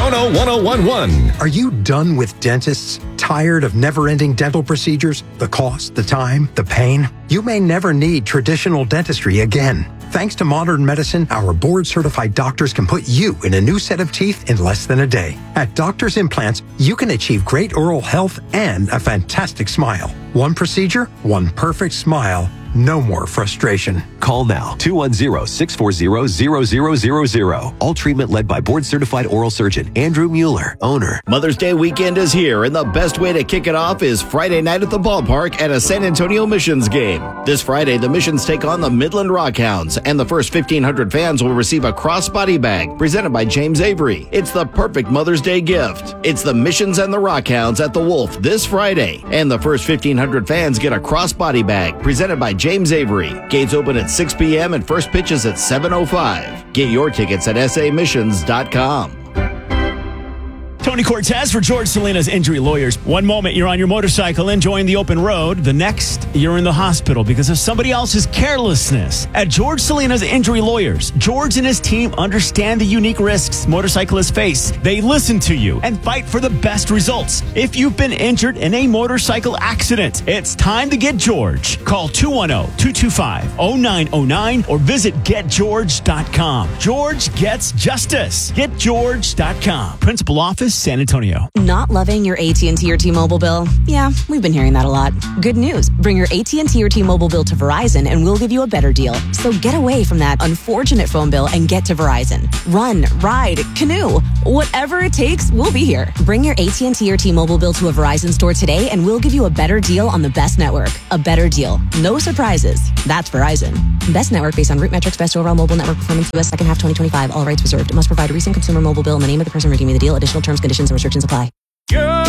617-210-1011. Are you done with dentists? Tired of never-ending dental procedures? The cost, the time, the pain? You may never need traditional dentistry again. Thanks to modern medicine, our board-certified doctors can put you in a new set of teeth in less than a day. At Doctors Implants, you can achieve great oral health and a fantastic smile. One procedure, one perfect smile. No more frustration. Call now, 210-640-0000. All treatment led by board-certified oral surgeon Andrew Mueller, owner. Mother's Day weekend is here, and the best way to kick it off is Friday night at the ballpark at a San Antonio Missions game. This Friday, the Missions take on the Midland Rockhounds, and the first 1,500 fans will receive a crossbody bag presented by James Avery. It's the perfect Mother's Day gift. It's the Missions and the Rockhounds at the Wolf this Friday, and the first 1,500 fans get a crossbody bag presented by James Avery. Gates open at 6 p.m. and first pitch is at 7:05. Get your tickets at samissions.com. Tony Cortez for George Salinas Injury Lawyers. One moment you're on your motorcycle enjoying the open road. The next, you're in the hospital because of somebody else's carelessness. At George Salinas Injury Lawyers, George and his team understand the unique risks motorcyclists face. They listen to you and fight for the best results. If you've been injured in a motorcycle accident, it's time to get George. Call 210-225-0909 or visit getgeorge.com. George gets justice. Getgeorge.com. Principal Office, San Antonio. Not loving your AT&T or T-Mobile bill? Yeah, we've been hearing that a lot. Good news. Bring your AT&T or T-Mobile bill to Verizon and we'll give you a better deal. So get away from that unfortunate phone bill and get to Verizon. Run, ride, canoe. Whatever it takes, we'll be here. Bring your AT&T or T-Mobile bill to a Verizon store today and we'll give you a better deal on the best network. A better deal. No surprises. That's Verizon. Best network based on root metrics, best overall mobile network performance, US second half 2025. All rights reserved. Must provide a recent consumer mobile bill in the name of the person redeeming the deal. Additional terms, conditions, and restrictions apply. Good